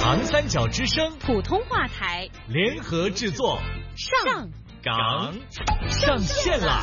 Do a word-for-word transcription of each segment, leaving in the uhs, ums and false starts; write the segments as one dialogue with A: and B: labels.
A: 长三角之声
B: 普通话台
A: 联合制作，
B: 上
A: 港上线啦！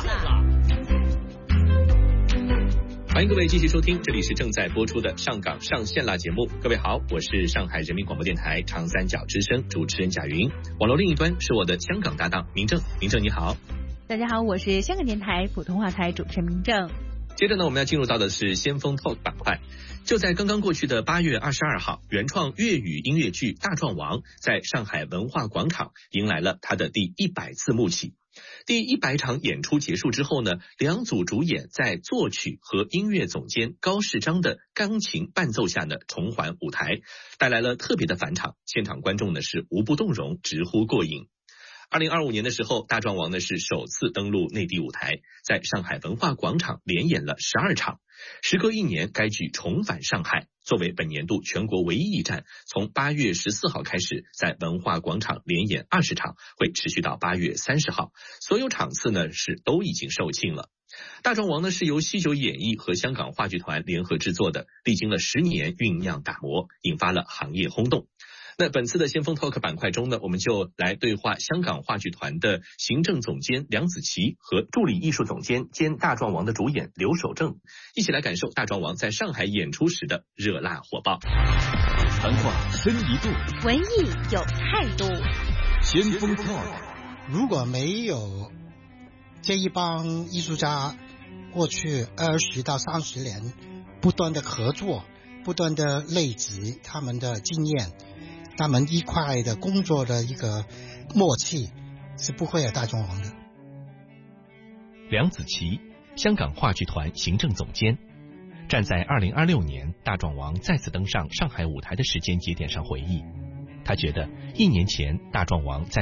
C: 欢迎各位继续收听，这里是正在播出的上港上线啦节目。各位好，我是上海人民广播电台长三角之声主持人贾云，网络另一端是我的香港搭档明正。明正你好。
B: 大家好，我是香港电台普通话台主持人明正。
C: 接着呢，我们要进入到的是先锋 Talk 板块。就在刚刚过去的八月二十二号，原创粤语音乐剧《大壮王》在上海文化广场迎来了它的第一百次幕启。第一百场演出结束之后呢，两组主演在作曲和音乐总监高世章的钢琴伴奏下呢，重返舞台，带来了特别的返场。现场观众呢是无不动容，直呼过瘾。二零二五年的时候，大壮王呢是首次登陆内地舞台，在上海文化广场连演了十二场。时隔一年，该剧重返上海，作为本年度全国唯一一站，从八月十四号开始在文化广场连演二十场，会持续到八月三十号。所有场次呢是都已经售罄了。大壮王呢是由西九演艺和香港话剧团联合制作的，历经了十年酝酿打磨，引发了行业轰动。那本次的先锋 Talk 板块中呢，我们就来对话香港话剧团的行政总监梁子琪和助理艺术总监兼大壮王的主演刘守正，一起来感受大壮王在上海演出时的热辣火爆。
A: 谈话深一度，
B: 文艺有态度。
A: 先锋 Talk，
D: 如果没有这一帮艺术家过去二十到三十年不断的合作，不断的累积他们的经验，他们一块的工作的一个默契，是不会有大壮王的。
E: 梁子琪，香港话剧团行政总监，站在二零二六年大壮王再次登上上海舞台的时间节点上回忆，他觉得一年前大壮王在